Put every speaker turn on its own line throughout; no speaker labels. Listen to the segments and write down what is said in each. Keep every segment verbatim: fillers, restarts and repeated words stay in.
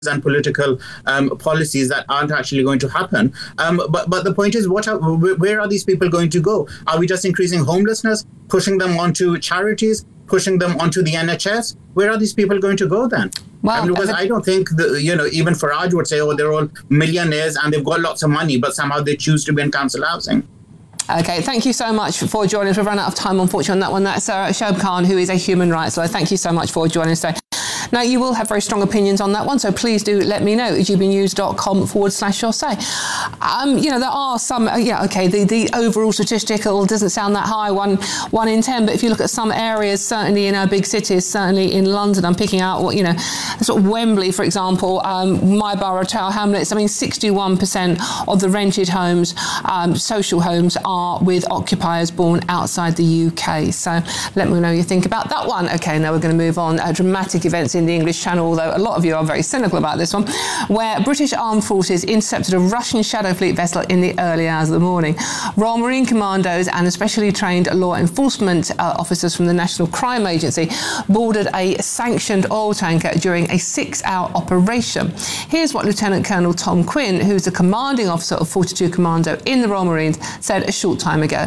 and political um, policies that aren't actually going to happen. Um, but but the point is, what are, where are these people going to go? Are we just increasing homelessness, pushing them onto charities, pushing them onto the N H S? Where are these people going to go then? Well, I mean, because I don't think, the, you know, even Farage would say, oh, they're all millionaires and they've got lots of money, but somehow they choose to be in council housing.
OK, thank you so much for joining us. We've run out of time, unfortunately, on that one. That's uh, Shoaib Khan, who is a human rights lawyer. Thank you so much for joining us today. Now, you will have very strong opinions on that one, so please do let me know. g b news dot com forward slash your say. Um, you know, there are some, uh, yeah, OK, the, the overall statistical doesn't sound that high, one, one in ten, but if you look at some areas, certainly in our big cities, certainly in London, I'm picking out, what you know, sort of Wembley, for example, um, my borough, Tower Hamlets, I mean, sixty-one percent of the rented homes, um, social homes, are with occupiers born outside the U K. So let me know what you think about that one. OK, now we're going to move on. Uh, dramatic events in the English Channel, although a lot of you are very cynical about this one, where British Armed Forces intercepted a Russian Shadow Fleet vessel in the early hours of the morning. Royal Marine Commandos and especially trained law enforcement uh, officers from the National Crime Agency boarded a sanctioned oil tanker during a six-hour operation. Here's what Lieutenant Colonel Tom Quinn, who's the commanding officer of forty-two Commando in the Royal Marines, said a short time ago.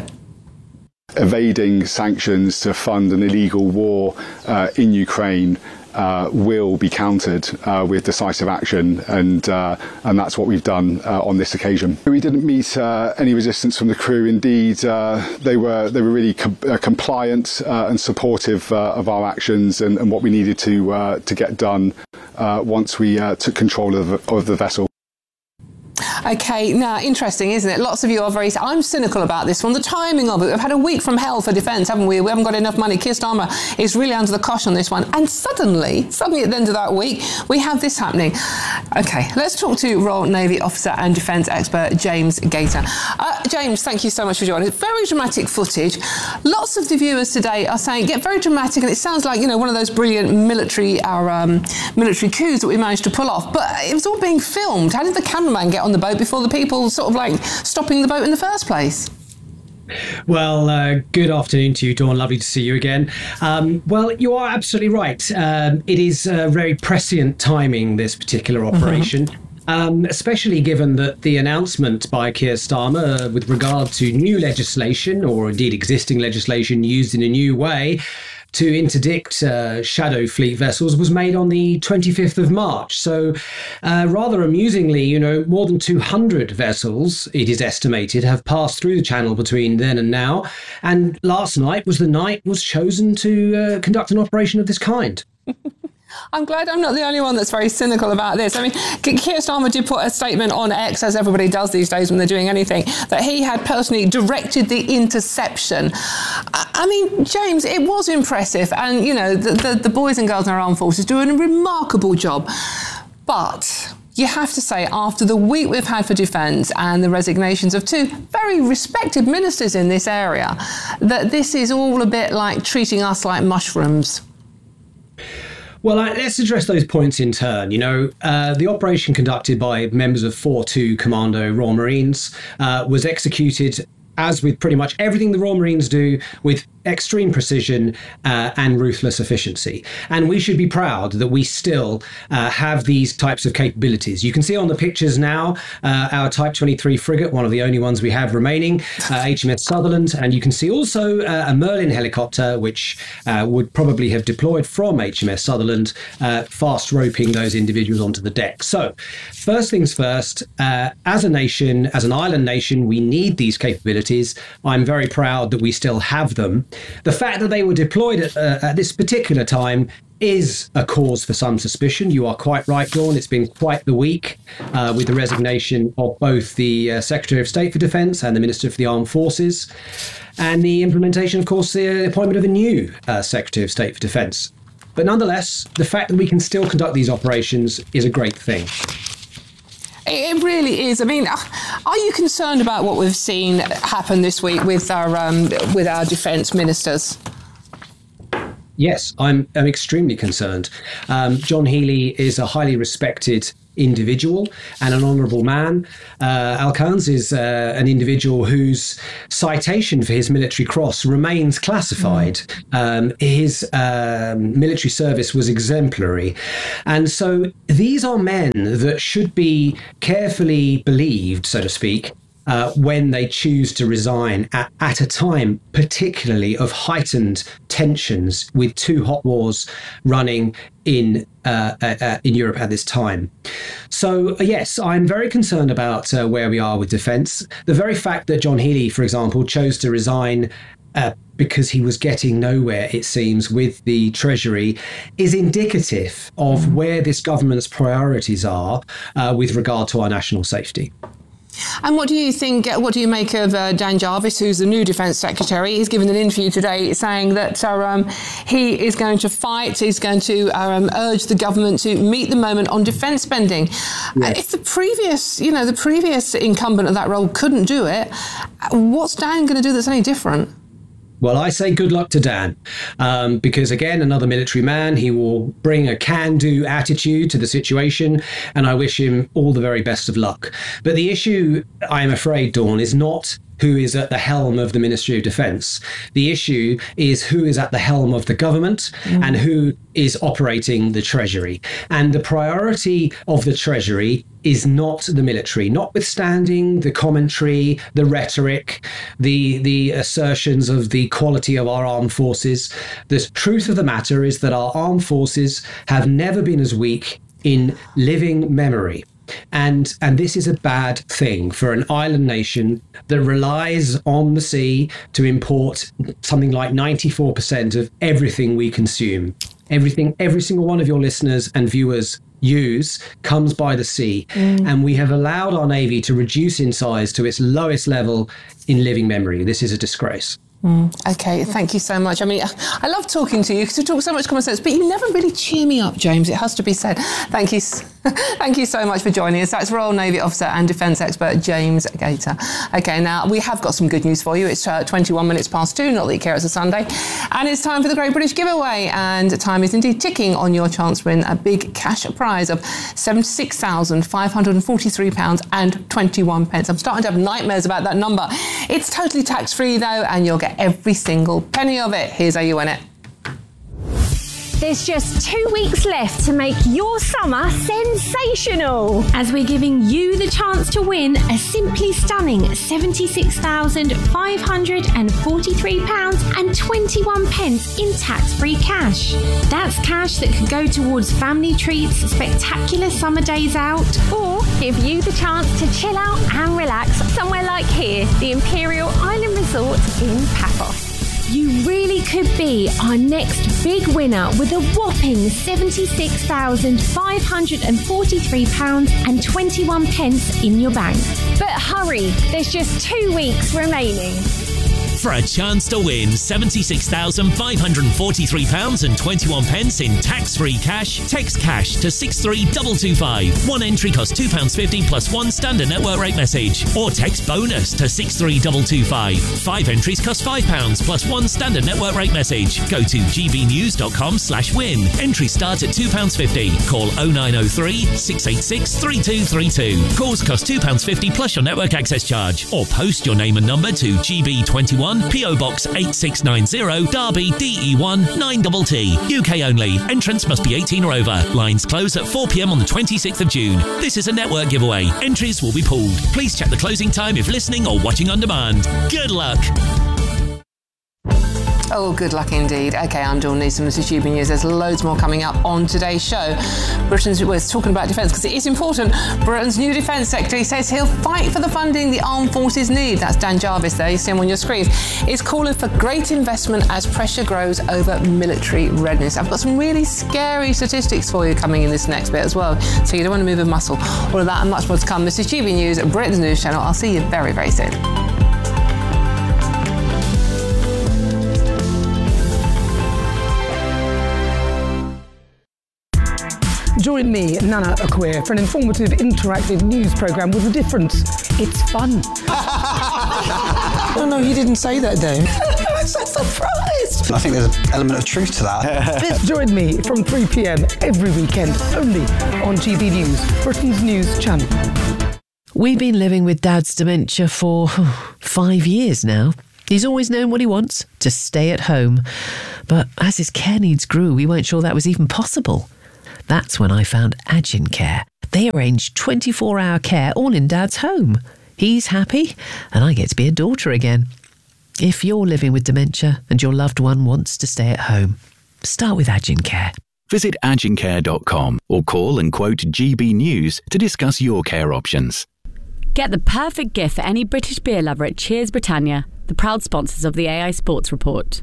Evading sanctions to fund an illegal war uh, in Ukraine Uh, will be countered uh, with decisive action, and uh, and that's what we've done uh, on this occasion. We didn't meet uh, any resistance from the crew. Indeed, uh, they were they were really com- uh, compliant uh, and supportive uh, of our actions and, and what we needed to uh, to get done uh, once we uh, took control of, of the vessel.
OK, now, interesting, isn't it? Lots of you are very... I'm cynical about this one. The timing of it. We've had a week from hell for defence, haven't we? We haven't got enough money. Keir Starmer is really under the cosh on this one. And suddenly, suddenly at the end of that week, we have this happening. OK, let's talk to Royal Navy officer and defence expert James Gator. Uh, James, thank you so much for joining us. Very dramatic footage. Lots of the viewers today are saying, get very dramatic, and it sounds like, you know, one of those brilliant military, our, um, military coups that we managed to pull off. But it was all being filmed. How did the cameraman get on the boat before the people sort of like stopping the boat in the first place?
Well, uh, good afternoon to you, Dawn. Lovely to see you again. Um, well, you are absolutely right. Um, it is uh, very prescient timing, this particular operation. Mm-hmm. Um, especially given that the announcement by Keir Starmer uh, with regard to new legislation, or indeed existing legislation used in a new way, to interdict uh, Shadow Fleet vessels was made on the twenty-fifth of March. So uh, rather amusingly, you know, more than two hundred vessels, it is estimated, have passed through the channel between then and now. And last night was the night was chosen to uh, conduct an operation of this kind.
I'm glad I'm not the only one that's very cynical about this. I mean, Keir Starmer did put a statement on X, as everybody does these days when they're doing anything, that he had personally directed the interception. I mean, James, it was impressive. And, you know, the, the, the boys and girls in our armed forces do a remarkable job. But you have to say, after the week we've had for defence and the resignations of two very respected ministers in this area, that this is all a bit like treating us like mushrooms.
Well, let's address those points in turn. You know, uh, the operation conducted by members of forty-two Commando Royal Marines uh, was executed, as with pretty much everything the Royal Marines do, with extreme precision uh, and ruthless efficiency. And we should be proud that we still uh, have these types of capabilities. You can see on the pictures now uh, our Type twenty-three frigate, one of the only ones we have remaining, uh, H M S Sutherland, and you can see also uh, a Merlin helicopter, which uh, would probably have deployed from H M S Sutherland, uh, fast roping those individuals onto the deck. So first things first, uh, as a nation, as an island nation, we need these capabilities. I'm very proud that we still have them. The fact that they were deployed at, uh, at this particular time is a cause for some suspicion. You are quite right, Dawn. It's been quite the week uh, with the resignation of both the uh, Secretary of State for Defence and the Minister for the Armed Forces, and the implementation, of course, the appointment of a new uh, Secretary of State for Defence. But nonetheless, the fact that we can still conduct these operations is a great thing.
It really is. I mean, are you concerned about what we've seen happen this week with our um, with our defence ministers?
Yes, I'm, I'm extremely concerned. Um, John Healey is a highly respected individual and an honourable man. Uh, Al-Kanz is uh, an individual whose citation for his military cross remains classified. Mm. Um, his um, military service was exemplary. And so these are men that should be carefully believed, so to speak, Uh, when they choose to resign at, at a time particularly of heightened tensions with two hot wars running in uh, uh, in Europe at this time. So uh, yes, I'm very concerned about uh, where we are with defence. The very fact that John Healey, for example, chose to resign uh, because he was getting nowhere, it seems, with the Treasury, is indicative of where this government's priorities are uh, with regard to our national safety.
And what do you think, what do you make of uh, Dan Jarvis, who's the new Defence Secretary? He's given an interview today saying that uh, um, he is going to fight, he's going to um, urge the government to meet the moment on defence spending. Yes. Uh, if the previous, you know, the previous incumbent of that role couldn't do it, what's Dan going to do that's any different?
Well, I say good luck to Dan, um, because, again, another military man. He will bring a can-do attitude to the situation, and I wish him all the very best of luck. But the issue, I'm afraid, Dawn, is not who is at the helm of the Ministry of Defence. The issue is who is at the helm of the government mm. and who is operating the Treasury. And the priority of the Treasury is not the military, notwithstanding the commentary, the rhetoric, the the assertions of the quality of our armed forces. The truth of the matter is that our armed forces have never been as weak in living memory. And and this is a bad thing for an island nation that relies on the sea to import something like ninety-four percent of everything we consume. Everything, every single one of your listeners and viewers use comes by the sea. Mm. And we have allowed our Navy to reduce in size to its lowest level in living memory. This is a disgrace.
Mm. OK, thank you so much. I mean, I love talking to you because you talk so much common sense, but you never really cheer me up, James. It has to be said. Thank you. Thank you so much for joining us. That's Royal Navy officer and defence expert James Gator. OK, now we have got some good news for you. It's uh, twenty-one minutes past two, not that you care, it's a Sunday. And it's time for the Great British Giveaway. And time is indeed ticking on your chance to win a big cash prize of seventy-six thousand five hundred forty-three pounds and twenty-one pence. I'm starting to have nightmares about that number. It's totally tax-free, though, and you'll get every single penny of it. Here's how you win it.
There's just two weeks left to make your summer sensational, as we're giving you the chance to win a simply stunning seventy-six thousand five hundred forty-three pounds and twenty-one pence in tax-free cash. That's cash that could go towards family treats, spectacular summer days out, or give you the chance to chill out and relax somewhere like here, the Imperial Island Resort in Paphos. You really could be our next big winner with a whopping seventy-six thousand five hundred forty-three pounds and twenty-one pence in your bank. But hurry, there's just two weeks remaining.
For a chance to win seventy-six thousand five hundred forty-three pounds and twenty-one pence in tax-free cash, text cash to six three two two five. One entry costs two pounds fifty plus one standard network rate message. Or text bonus to six three two two five. Five entries cost five pounds plus one standard network rate message. Go to gbnews.com slash win. Entries start at two pounds fifty. Call oh nine oh three, six eight six, three two three two. Calls cost two pounds fifty plus your network access charge. Or post your name and number to G B twenty-one, P O Box eight six nine zero, Derby, D E one nine T T. U K only. Entrance must be eighteen or over. Lines close at four p.m. on the twenty-sixth of June. This is a network giveaway. Entries will be pulled. Please check the closing time if listening or watching on demand. Good luck.
Oh, good luck indeed. OK, I'm Dawn Neeson, this is G B News. There's loads more coming up on today's show. Britain's, we're talking about defence because it is important. Britain's new Defence Secretary says he'll fight for the funding the armed forces need. That's Dan Jarvis there, you see him on your screens. Is calling for great investment as pressure grows over military readiness. I've got some really scary statistics for you coming in this next bit as well, so you don't want to move a muscle. All of that and much more to come. This is G B News, Britain's news channel. I'll see you very, very soon.
Join me, Nana Akweer, for an informative, interactive news programme with a difference. It's fun.
No, no, you didn't say that, Dave.
I'm so surprised.
I think there's an element of truth to that.
Join me from three p.m. every weekend, only on G B News, Britain's news channel.
We've been living with Dad's dementia for five years now. He's always known what he wants, to stay at home. But as his care needs grew, we weren't sure that was even possible. That's when I found Agin Care. They arrange twenty-four hour care all in Dad's home. He's happy, and I get to be a daughter again. If you're living with dementia and your loved one wants to stay at home, start with Agin Care.
Visit agin care dot com or call and quote G B News to discuss your care options.
Get the perfect gift for any British beer lover at Cheers Britannia, the proud sponsors of the A I Sports Report.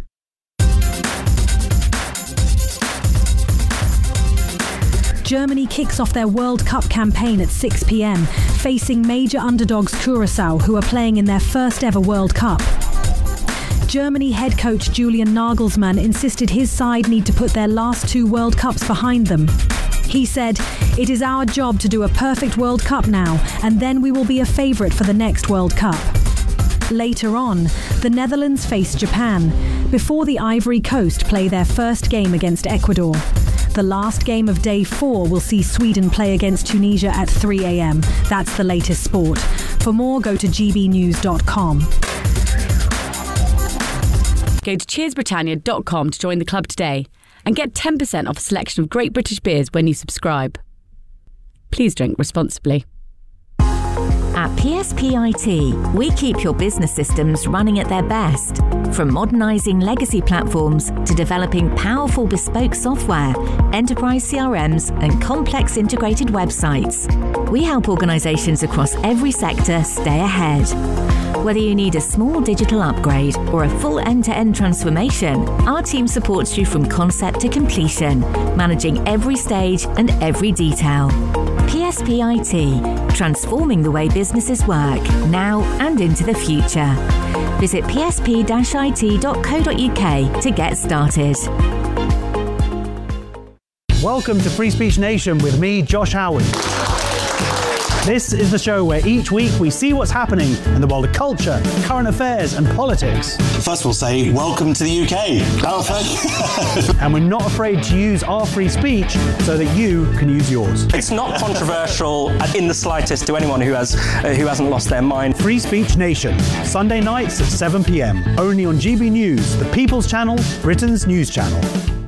Germany kicks off their World Cup campaign at six p.m, facing major underdogs Curaçao, who are playing in their first ever World Cup. Germany head coach Julian Nagelsmann insisted his side need to put their last two World Cups behind them. He said, "It is our job to do a perfect World Cup now, and then we will be a favourite for the next World Cup." Later on, the Netherlands face Japan, before the Ivory Coast play their first game against Ecuador. The last game of day four will see Sweden play against Tunisia at three a.m. That's the latest sport. For more, go to g b news dot com.
Go to cheers britannia dot com to join the club today and get ten percent off a selection of great British beers when you subscribe. Please drink responsibly.
At P S P I T, we keep your business systems running at their best. From modernising legacy platforms to developing powerful bespoke software, enterprise C R Ms and complex integrated websites. We help organisations across every sector stay ahead. Whether you need a small digital upgrade or a full end-to-end transformation, our team supports you from concept to completion, managing every stage and every detail. P S P I T, transforming the way businesses work, now and into the future. Visit p s p dash i t dot co dot u k to get started.
Welcome to Free Speech Nation with me, Josh Howard. This is the show where each week we see what's happening in the world of culture, current affairs and politics.
First we'll say, welcome to the U K.
And we're not afraid to use our free speech so that you can use yours.
It's not controversial in the slightest to anyone who has uh, who hasn't lost their mind.
Free Speech Nation, Sunday nights at seven p.m. Only on G B News, the People's Channel, Britain's news channel.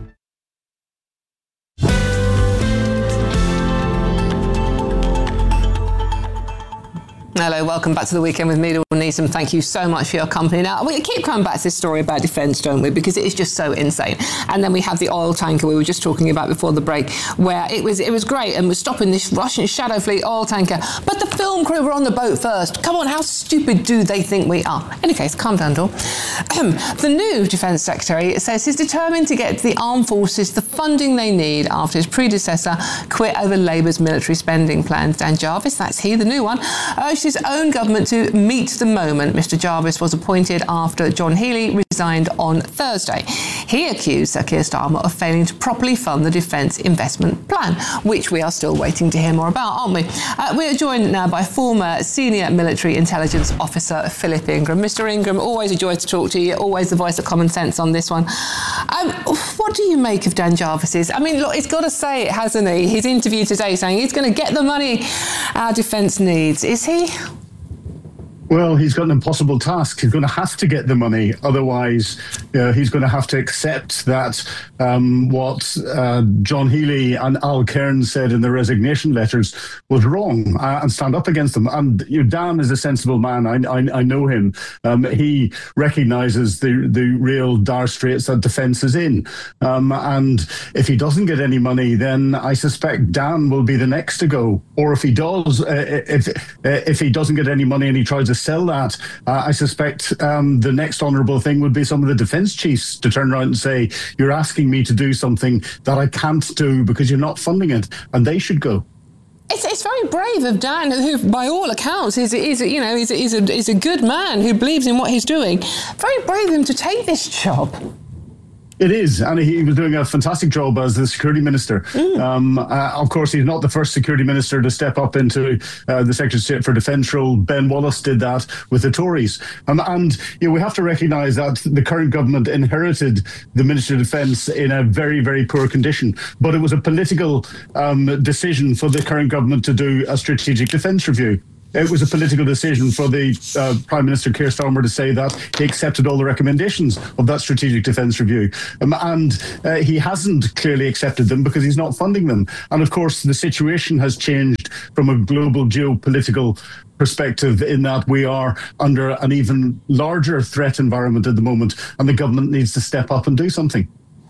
Hello, welcome back to the weekend with me, Dawn Neeson. Thank you so much for your company. Now, we keep coming back to this story about defence, don't we? Because it is just so insane. And then we have the oil tanker we were just talking about before the break, where it was it was great and was stopping this Russian Shadow Fleet oil tanker. But the film crew were on the boat first. Come on, how stupid do they think we are? In any case, calm down, Dawn. The new Defence Secretary says he's determined to get the armed forces the funding they need after his predecessor quit over Labour's military spending plans. Dan Jarvis, that's he, the new one, urged his own government to meet the moment. Mister Jarvis was appointed after John Healey resigned on Thursday. He accused Sir Keir Starmer of failing to properly fund the Defence Investment Plan, which we are still waiting to hear more about, aren't we? Uh, we are joined now by former Senior Military Intelligence Officer Philip Ingram. Mister Ingram, always a joy to talk to you, always the voice of common sense on this one. Um, what do you make of Dan Jarvis's? I mean, look, he's got to say it, hasn't he? His interview today saying he's going to get the money our defence needs. Is he?
Well, he's got an impossible task. He's going to have to get the money. Otherwise, uh, he's going to have to accept that um, what uh, John Healey and Al Cairns said in their resignation letters was wrong uh, and stand up against them. And you know, Dan is a sensible man. I, I, I know him. Um, he recognises the, the real dire straits that defence is in. Um, and if he doesn't get any money, then I suspect Dan will be the next to go. Or if he does, uh, if, uh, if he doesn't get any money and he tries to sell that, uh, I suspect um, the next honourable thing would be some of the defence chiefs to turn around and say, you're asking me to do something that I can't do because you're not funding it, and they should go.
It's, it's very brave of Dan, who, by all accounts, is, is you know, is, is, a, is a good man who believes in what he's doing. Very brave of him to take this job.
It is, and he was doing a fantastic job as the security minister. Mm. Um, uh, of course, he's not the first security minister to step up into uh, the Secretary of State for Defence role. Ben Wallace did that with the Tories. Um, and you know, we have to recognise that the current government inherited the Ministry of Defence in a very, very poor condition. But it was a political um, decision for the current government to do a strategic defence review. It was a political decision for the uh, Prime Minister Keir Starmer to say that he accepted all the recommendations of that strategic defence review. Um, and uh, he hasn't clearly accepted them because he's not funding them. And of course, the situation has changed from a global geopolitical perspective in that we are under an even larger threat environment at the moment, and the government needs to step up and do something.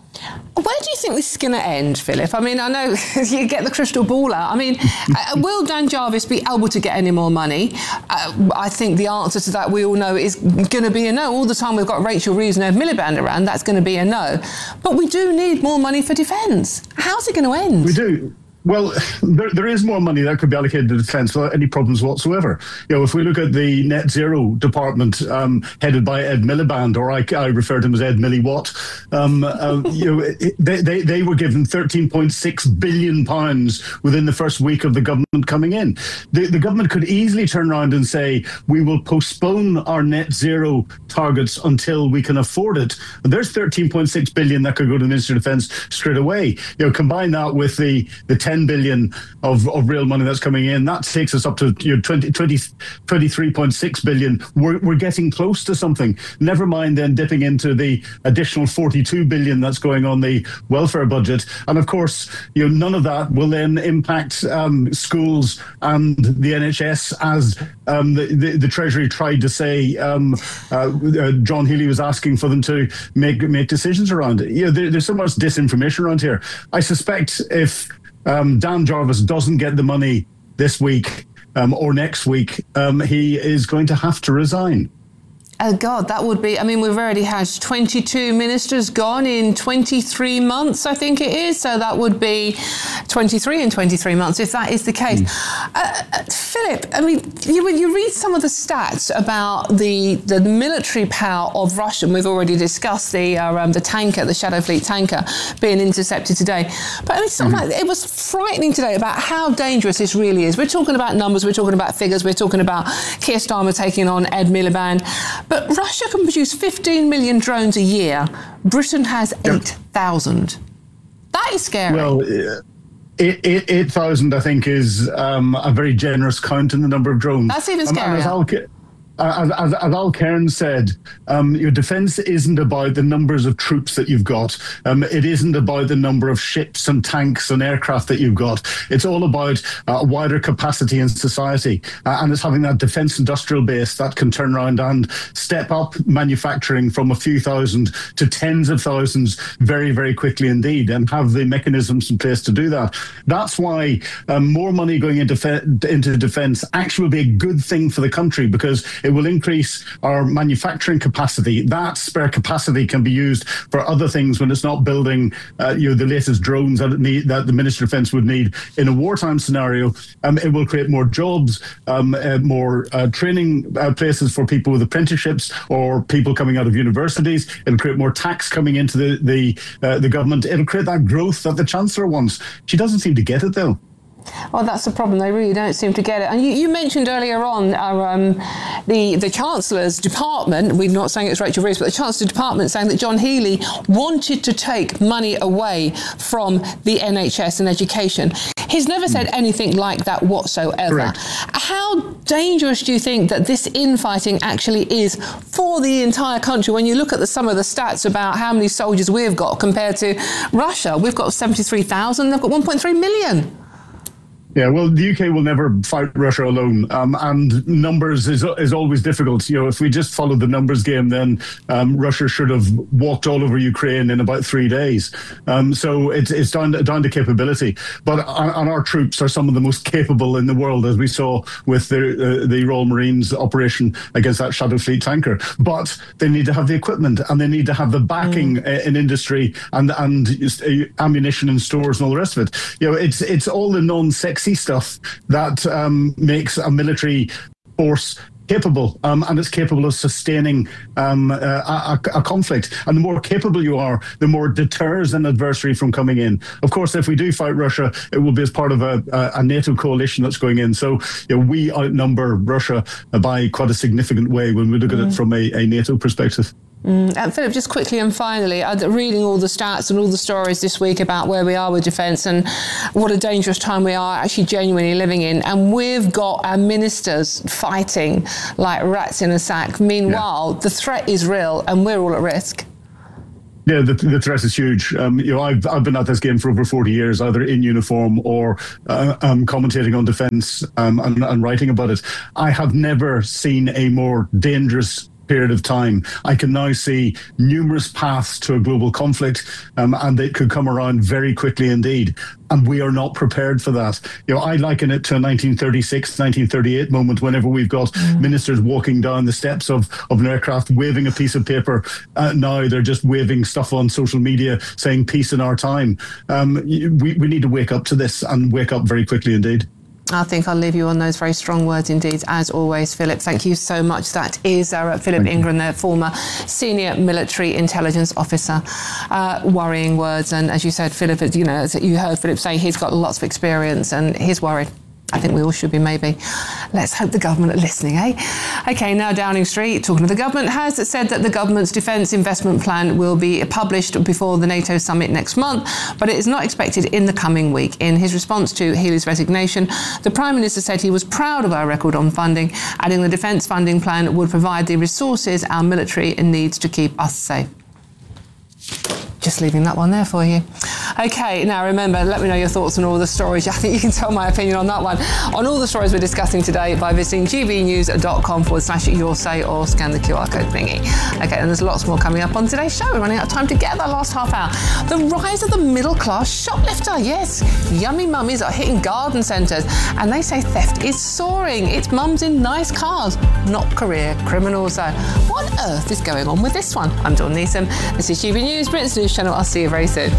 Where do you think this is going to end, Philip? I mean, I know you get the crystal ball out. I mean, uh, will Dan Jarvis be able to get any more money? Uh, I think the answer to that, we all know, is going to be a no. All the time we've got Rachel Reeves and Ed Miliband around, that's going to be a no. But we do need more money for defence. How's it going to end?
We do. Well, there, there is more money that could be allocated to defence without any problems whatsoever. You know, if we look at the net zero department um, headed by Ed Miliband, or I, I refer to him as Ed Milliwatt, um, uh, you know, they, they they were given thirteen point six billion pounds within the first week of the government coming in. The, the government could easily turn around and say, we will postpone our net zero targets until we can afford it. And there's thirteen point six billion that could go to the Ministry of Defence straight away. You know, combine that with the the ten billion of, of real money that's coming in, that takes us up to you know, twenty, twenty, twenty-three point six billion. We're, we're getting close to something. Never mind then dipping into the additional forty-two billion that's going on the welfare budget. And of course, you know, none of that will then impact um, schools and the N H S, as um, the, the, the Treasury tried to say. Um, uh, uh, John Healey was asking for them to make make decisions around it. You know, there, there's so much disinformation around here. I suspect if Um, Dan Jarvis doesn't get the money this week um, or next week, um, he is going to have to resign.
Oh, God, that would be... I mean, we've already had twenty-two ministers gone in twenty-three months, I think it is. So that would be twenty-three in twenty-three months, if that is the case. Mm. Uh, Philip, I mean, you, you read some of the stats about the, the military power of Russia. And we've already discussed the uh, um, the tanker, the Shadow Fleet tanker, being intercepted today. But I mean, sort of mm. like, it was frightening today about how dangerous this really is. We're talking about numbers, we're talking about figures, we're talking about Keir Starmer taking on Ed Miliband. But Russia can produce fifteen million drones a year. Britain has eight thousand. That is scary.
Well, eight thousand, I think, is um, a very generous count in the number of drones.
That's even scarier.
As, as, as Al Cairns said, um, your defence isn't about the numbers of troops that you've got. Um, it isn't about the number of ships and tanks and aircraft that you've got. It's all about uh, a wider capacity in society. Uh, and it's having that defence industrial base that can turn around and step up manufacturing from a few thousand to tens of thousands very, very quickly indeed, and have the mechanisms in place to do that. That's why um, more money going into, fe- into defence actually will be a good thing for the country, because it It will increase our manufacturing capacity. That spare capacity can be used for other things when it's not building, uh, you know, the latest drones that, it need, that the Ministry of Defence would need in a wartime scenario. Um, it will create more jobs, um, uh, more uh, training uh, places for people with apprenticeships or people coming out of universities. It'll create more tax coming into the the, uh, the government. It'll create that growth that the Chancellor wants. She doesn't seem to get it, though.
Well, that's the problem. They really don't seem to get it. And you, you mentioned earlier on our, um, the, the Chancellor's department, we're not saying it's Rachel Reeves, but the Chancellor's department saying that John Healey wanted to take money away from the N H S and education. He's never said anything like that whatsoever.
Correct.
How dangerous do you think that this infighting actually is for the entire country? When you look at the, some of the stats about how many soldiers we've got compared to Russia, we've got seventy-three thousand, they've got one point three million.
Yeah, well, the U K will never fight Russia alone, um, and numbers is is always difficult. You know, if we just followed the numbers game, then um, Russia should have walked all over Ukraine in about three days. Um, so it's it's down to, down to capability. But and our troops are some of the most capable in the world, as we saw with the uh, the Royal Marines operation against that Shadow Fleet tanker. But they need to have the equipment, and they need to have the backing mm. in industry and and ammunition and stores and all the rest of it. You know, it's it's all the non-sexy stuff that um, makes a military force capable, um, and it's capable of sustaining um, a, a, a conflict. And the more capable you are, the more it deters an adversary from coming in. Of course, if we do fight Russia, it will be as part of a, a NATO coalition that's going in. So you know, we outnumber Russia by quite a significant way when we look at
Mm.
it from a, a NATO perspective.
Mm. And Philip, just quickly and finally, uh, reading all the stats and all the stories this week about where we are with defence and what a dangerous time we are actually genuinely living in. And we've got our ministers fighting like rats in a sack. Meanwhile, yeah. the threat is real and we're all at risk.
Yeah, the, the threat is huge. Um, you know, I've I've been at this game for over forty years, either in uniform or uh, um, commentating on defence um, and, and writing about it. I have never seen a more dangerous period of time. I can now see numerous paths to a global conflict, um, and they could come around very quickly indeed. And we are not prepared for that. You know, I liken it to a nineteen thirty-six, nineteen thirty-eight moment whenever we've got mm. ministers walking down the steps of, of an aircraft waving a piece of paper. Uh, now they're just waving stuff on social media saying peace in our time. Um, we, we need to wake up to this and wake up very quickly indeed.
I think I'll leave you on those very strong words indeed, as always, Philip. Thank you so much. That is uh, Philip Ingram, the former senior military intelligence officer. Uh, worrying words. And as you said, Philip, you know, as you heard Philip say, he's got lots of experience and he's worried. I think we all should be, maybe. Let's hope the government are listening, eh? OK, now Downing Street, talking to the government, has said that the government's defence investment plan will be published before the NATO summit next month, but it is not expected in the coming week. In his response to Healey's resignation, the Prime Minister said he was proud of our record on funding, adding the defence funding plan would provide the resources our military needs to keep us safe. Just leaving that one there for you. OK, now remember, let me know your thoughts on all the stories. I think you can tell my opinion on that one. On all the stories we're discussing today by visiting gbnews.com forward slash your say or scan the Q R code thingy. OK, and there's lots more coming up on today's show. We're running out of time to get the last half hour. The rise of the middle-class shoplifter. Yes, yummy mummies are hitting garden centres and they say theft is soaring. It's mums in nice cars, not career criminals. So what on earth is going on with this one? I'm Dawn Neeson. This is G B News, Britain's news channel. I'll see you very soon.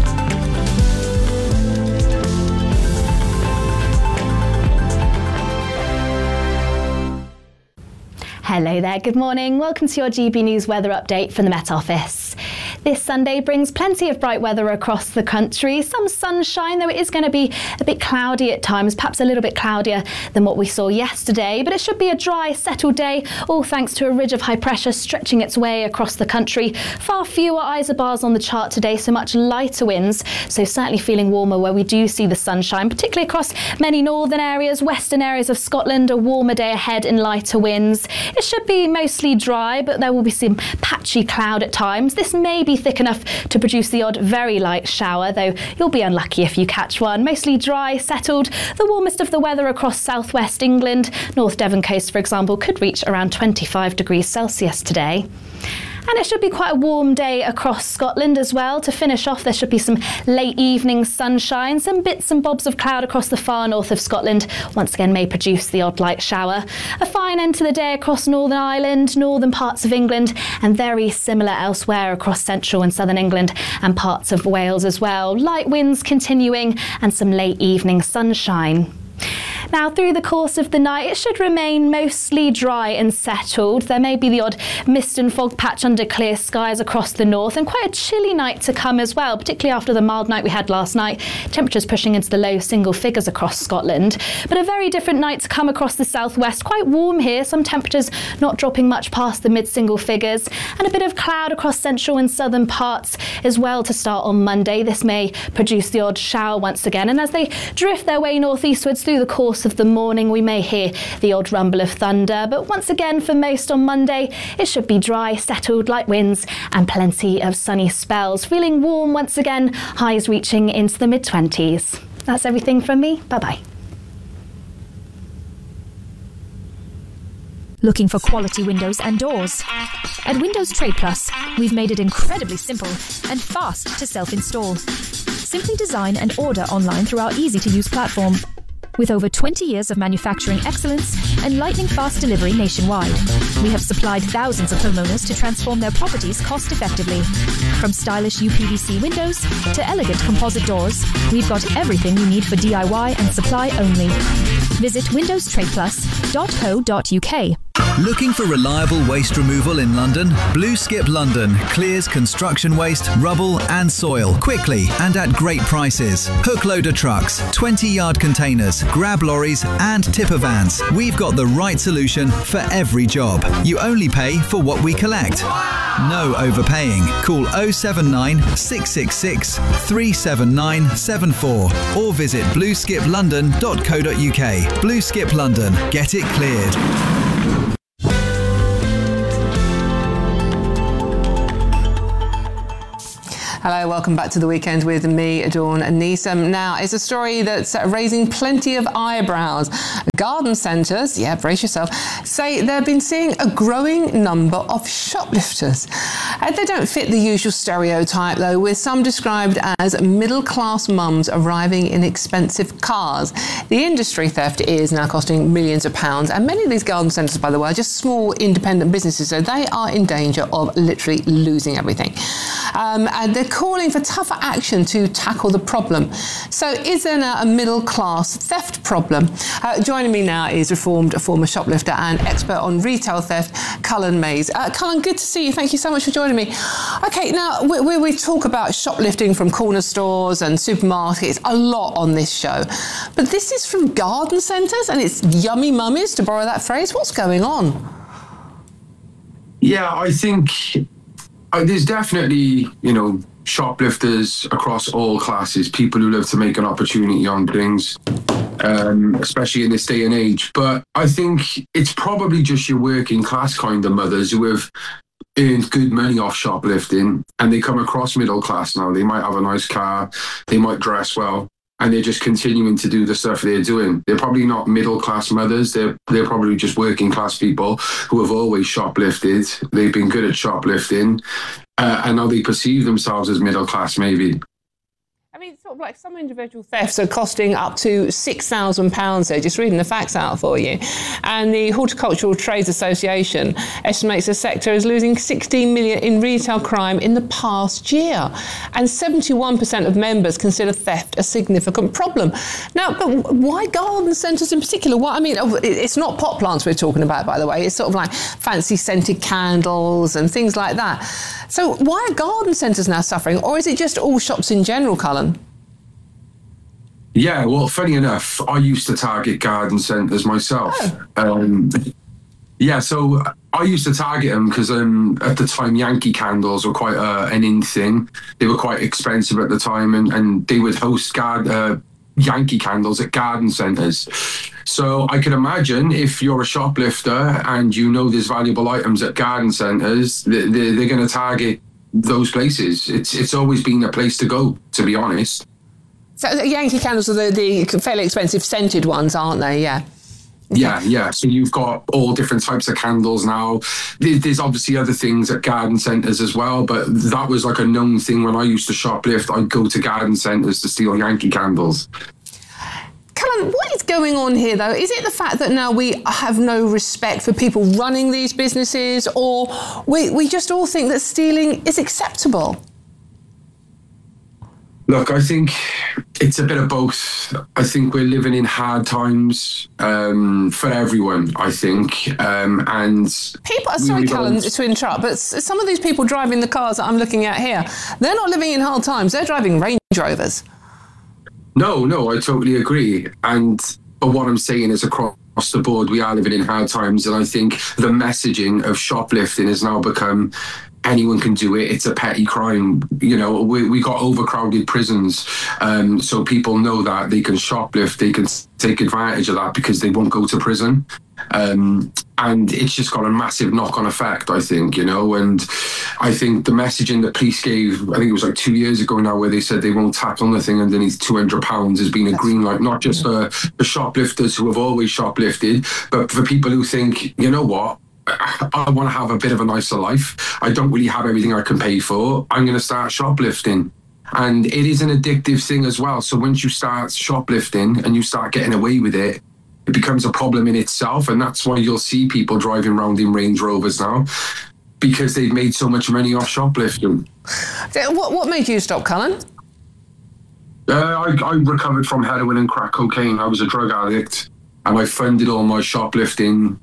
Hello there, good morning. Welcome to your G B News weather update from the Met Office. This Sunday brings plenty of bright weather across the country. Some sunshine, though it is going to be a bit cloudy at times, perhaps a little bit cloudier than what we saw yesterday. But it should be a dry, settled day, all thanks to a ridge of high pressure stretching its way across the country. Far fewer isobars on the chart today, so much lighter winds. So certainly feeling warmer where we do see the sunshine, particularly across many northern areas, western areas of Scotland. A warmer day ahead and lighter winds. It should be mostly dry, but there will be some patchy cloud at times. This may be thick enough to produce the odd very light shower, though you'll be unlucky if you catch one. Mostly dry, settled. The warmest of the weather across southwest England. North Devon coast, for example, could reach around twenty-five degrees Celsius today. And it should be quite a warm day across Scotland as well. To finish off, there should be some late evening sunshine, some bits and bobs of cloud across the far north of Scotland. Once again, may produce the odd light shower. A fine end to the day across Northern Ireland, northern parts of England, and very similar elsewhere across central and southern England and parts of Wales as well. Light winds continuing and some late evening sunshine. Now, through the course of the night, it should remain mostly dry and settled. There may be the odd mist and fog patch under clear skies across the north, and quite a chilly night to come as well, particularly after the mild night we had last night. Temperatures pushing into the low single figures across Scotland. But a very different night to come across the southwest. Quite warm here, some temperatures not dropping much past the mid-single figures, and a bit of cloud across central and southern parts as well to start on Monday. This may produce the odd shower once again, and as they drift their way northeastwards through the course of the morning, we may hear the odd rumble of thunder. But once again, for most on Monday, it should be dry, settled, light winds and plenty of sunny spells. Feeling warm once again, highs reaching into the mid-twenties. That's everything from me. Bye-bye.
Looking for quality windows and doors? At Windows Trade Plus, we've made it incredibly simple and fast to self-install. Simply design and order online through our easy-to-use platform. With over twenty years of manufacturing excellence and lightning-fast delivery nationwide, we have supplied thousands of homeowners to transform their properties cost-effectively. From stylish U P V C windows to elegant composite doors, we've got everything you need for D I Y and supply only. Visit windows trade plus dot co dot U K
Looking for reliable waste removal in London? Blue Skip London clears construction waste, rubble and soil quickly and at great prices. Hook loader trucks, twenty yard containers, grab lorries and tipper vans. We've got the right solution for every job. You only pay for what we collect. No overpaying. Call oh seven nine, six six six, three seven nine seven four or visit blue skip london dot co dot uk. Blue Skip London. Get it cleared.
Hello, welcome back to The Weekend with me, Dawn Neeson. Now, it's a story that's raising plenty of eyebrows. Garden centres, yeah, brace yourself, say they've been seeing a growing number of shoplifters. And they don't fit the usual stereotype, though, with some described as middle-class mums arriving in expensive cars. The industry theft is now costing millions of pounds, and many of these garden centres, by the way, are just small independent businesses, so they are in danger of literally losing everything. Um, and they're calling for tougher action to tackle the problem. So is there now a middle-class theft problem? Uh, joining me now is reformed former shoplifter and expert on retail theft, Cullen Mays. Uh, Cullen, good to see you. Thank you so much for joining me. OK, now, we, we, we talk about shoplifting from corner stores and supermarkets a lot on this show. But this is from garden centres and it's yummy mummies, to borrow that phrase. What's going on?
Yeah, I think uh, there's definitely, you know, shoplifters across all classes, people who love to make an opportunity on things, um, especially in this day and age. But I think it's probably just your working class kind of mothers who have earned good money off shoplifting and they come across middle class now. They might have a nice car, they might dress well, and they're just continuing to do the stuff they're doing. They're probably not middle class mothers. They're they're probably just working class people who have always shoplifted. They've been good at shoplifting. Uh, and now they perceive themselves as middle class, maybe.
I mean, sort of like some individual thefts are costing up to six thousand pounds there, just reading the facts out for you. And the Horticultural Trades Association estimates the sector is losing sixteen million in retail crime in the past year. And seventy-one percent of members consider theft a significant problem. Now, but why garden centres in particular? What I mean, it's not pot plants we're talking about, by the way. It's sort of like fancy scented candles and things like that. So why are garden centres now suffering? Or is it just all shops in general, Cullen?
Yeah, well, funny enough, I used to target garden centres myself. Oh. Um, yeah, so I used to target them because um, at the time, Yankee candles were quite uh, an in thing. They were quite expensive at the time, and, and they would host guard, uh, Yankee candles at garden centres. So I can imagine if you're a shoplifter and you know there's valuable items at garden centres, they're, they're going to target those places. It's it's always been a place to go, to be honest.
So Yankee candles are the, the fairly expensive scented ones, aren't they? Yeah.
Yeah, yeah. So you've got all different types of candles now. There's obviously other things at garden centres as well, but that was like a known thing when I used to shoplift. I'd go to garden centres to steal Yankee candles.
Cullen, what is going on here, though? Is it the fact that now we have no respect for people running these businesses, or we, we just all think that stealing is acceptable?
Look, I think it's a bit of both. I think we're living in hard times um, for everyone, I think. Um, and
people, sorry, Cullen, to interrupt, but some of these people driving the cars that I'm looking at here, they're not living in hard times. They're driving Range Rovers.
No, no, I totally agree. And but what I'm saying is across the board, we are living in hard times. And I think the messaging of shoplifting has now become anyone can do it. It's a petty crime. You know, we, we got overcrowded prisons. Um, so people know that they can shoplift, they can take advantage of that because they won't go to prison. Um, and it's just got a massive knock-on effect, I think, you know, and I think the messaging the police gave, I think it was like two years ago now, where they said they won't tackle nothing underneath two hundred pounds has been a green light, not just for, for shoplifters who have always shoplifted, but for people who think, you know what, I want to have a bit of a nicer life. I don't really have everything I can pay for. I'm going to start shoplifting. And it is an addictive thing as well. So once you start shoplifting and you start getting away with it, it becomes a problem in itself. And that's why you'll see people driving around in Range Rovers now, because they've made so much money off shoplifting.
What, what made you stop, Cullen?
Uh, I, I recovered from heroin and crack cocaine. I was a drug addict, and I funded all my shoplifting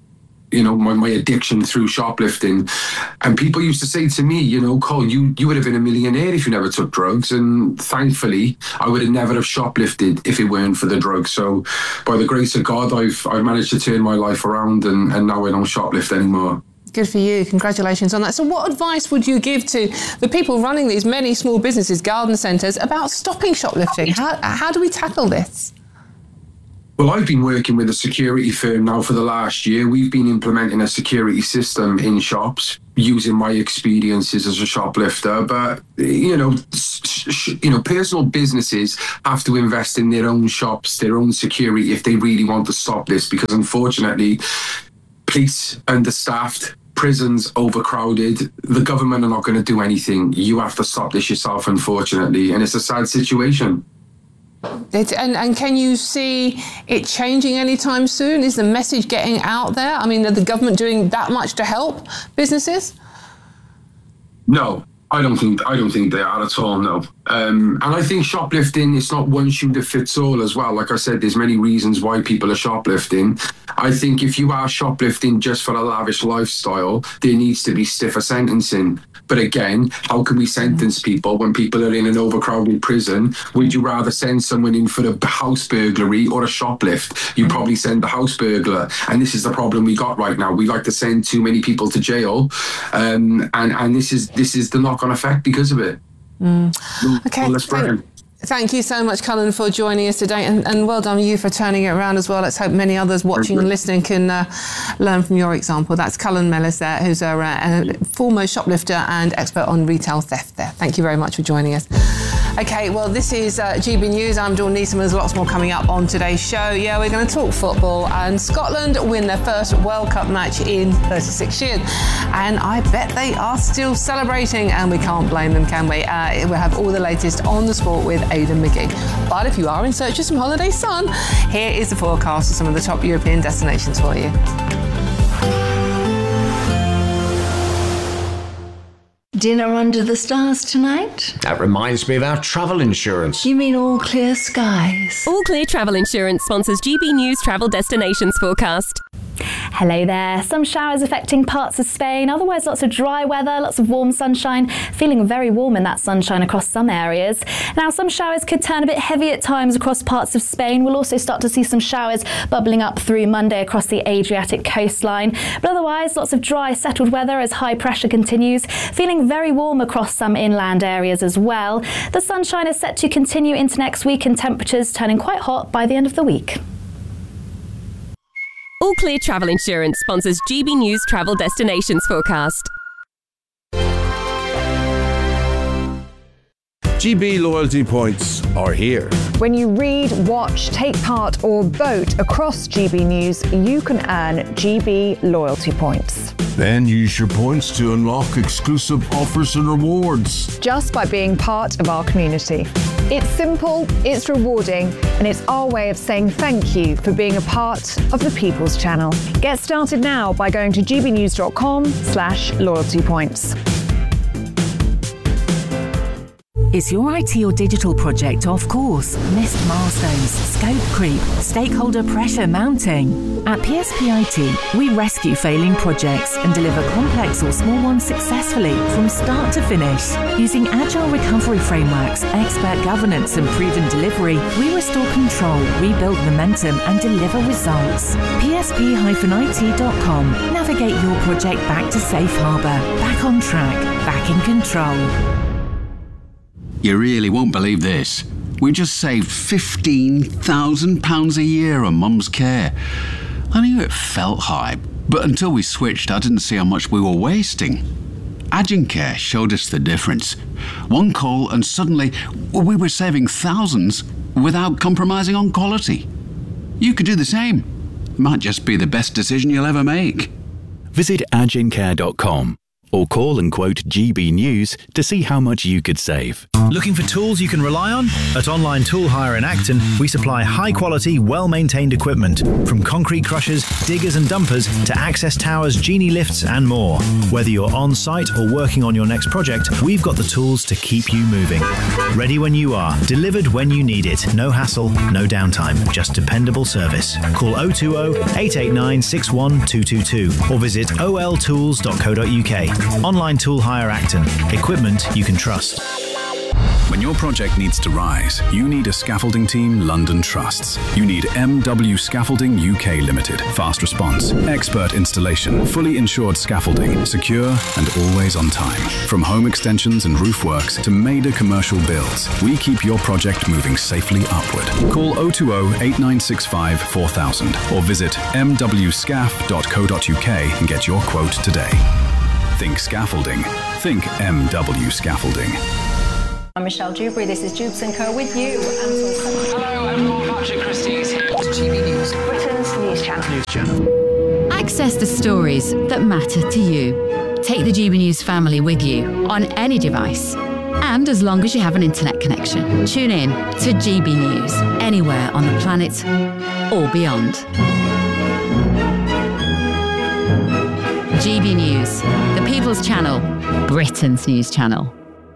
you know, my, my addiction through shoplifting. And people used to say to me, you know, Cole, you, you would have been a millionaire if you never took drugs. And thankfully, I would have never have shoplifted if it weren't for the drugs. So by the grace of God, I've I've managed to turn my life around, and, and now I don't shoplift anymore.
Good for you. Congratulations on that. So what advice would you give to the people running these many small businesses, garden centres, about stopping shoplifting? How, how do we tackle this?
Well, I've been working with a security firm now for the last year. We've been implementing a security system in shops using my experiences as a shoplifter. But, you know, sh- you know, personal businesses have to invest in their own shops, their own security, if they really want to stop this, because unfortunately, police understaffed, prisons overcrowded, the government are not going to do anything. You have to stop this yourself, unfortunately, and it's a sad situation.
It, and, and can you see it changing anytime soon? Is the message getting out there? I mean, are the government doing that much to help businesses?
No, I don't think I don't think they are at all, no. Um, and I think shoplifting is not one shoe that fits all as well. Like I said, there's many reasons why people are shoplifting. I think if you are shoplifting just for a lavish lifestyle, there needs to be stiffer sentencing. But again, how can we sentence people when people are in an overcrowded prison? Would you rather send someone in for a house burglary or a shoplift? You probably send the house burglar. And this is the problem we got right now. We like to send too many people to jail. Um, and, and this is this is the knock-on effect because of it.
Mm. Okay.
Well, let's
thank, thank you so much, Cullen, for joining us today, and, and well done you for turning it around as well. Let's hope many others watching and listening can uh, learn from your example. That's Cullen Mellis there, who's a, a former shoplifter and expert on retail theft there. Thank you very much for joining us. Okay, well, this is uh, G B News. I'm Dawn Neeson. There's lots more coming up on today's show. Yeah, we're going to talk football, and Scotland win their first World Cup match in thirty-six years. And I bet they are still celebrating, and we can't blame them, can we? Uh, we'll have all the latest on the sport with Aidan McGee. But if you are in search of some holiday sun, here is the forecast for some of the top European destinations for you.
Dinner under the stars tonight?
That reminds me of our travel insurance.
You mean All Clear Skies?
All Clear Travel Insurance sponsors G B News Travel Destinations Forecast.
Hello there. Some showers affecting parts of Spain, otherwise lots of dry weather, lots of warm sunshine, feeling very warm in that sunshine across some areas. Now, some showers could turn a bit heavy at times across parts of Spain. We'll also start to see some showers bubbling up through Monday across the Adriatic coastline. But otherwise, lots of dry, settled weather as high pressure continues, feeling very warm across some inland areas as well. The sunshine is set to continue into next week, and temperatures turning quite hot by the end of the week.
All Clear Travel Insurance sponsors G B News Travel Destinations Forecast.
G B loyalty points are here.
When you read, watch, take part or vote across G B News, you can earn G B loyalty points.
Then use your points to unlock exclusive offers and rewards.
Just by being part of our community. It's simple, it's rewarding, and it's our way of saying thank you for being a part of the People's Channel. Get started now by going to gbnews.com slash loyalty points.
Is your I T or digital project off course? Missed milestones, scope creep, stakeholder pressure mounting? At P S P I T, we rescue failing projects and deliver complex or small ones successfully from start to finish. Using agile recovery frameworks, expert governance and proven delivery, we restore control, rebuild momentum and deliver results. P S P I T dot com. Navigate your project back to safe harbour, back on track, back in control.
You really won't believe this. We just saved fifteen thousand pounds a year on Mum's care. I knew it felt high, but until we switched, I didn't see how much we were wasting. Agincare showed us the difference. One call and suddenly we were saving thousands without compromising on quality. You could do the same. It might just be the best decision you'll ever make.
Visit agincare dot com. or call and quote G B News to see how much you could save.
Looking for tools you can rely on? At Online Tool Hire in Acton, we supply high-quality, well-maintained equipment, from concrete crushers, diggers and dumpers to access towers, genie lifts and more. Whether you're on-site or working on your next project, we've got the tools to keep you moving. Ready when you are, delivered when you need it. No hassle, no downtime, just dependable service. Call oh two oh, eight eight nine, six one two two two or visit o l tools dot co dot u k. Online Tool Hire Acton. Equipment you can trust.
When your project needs to rise, you need a scaffolding team London trusts. You need M W Scaffolding U K Limited. Fast response, expert installation, fully insured scaffolding, secure and always on time. From home extensions and roof works to major commercial builds, we keep your project moving safely upward. Call oh two oh, eight nine six five, four thousand or visit m w scaf dot co dot u k and get your quote today. Think scaffolding. Think M W Scaffolding.
I'm Michelle Dewberry, this is Jubes and Co with you until seven.
Hello, I'm Paul Patrick Christie here to G B News.
Britain's news channel.
News channel.
Access the stories that matter to you. Take the G B News family with you on any device. And as long as you have an internet connection, tune in to G B News anywhere on the planet or beyond. G B News, the People's Channel, Britain's news channel.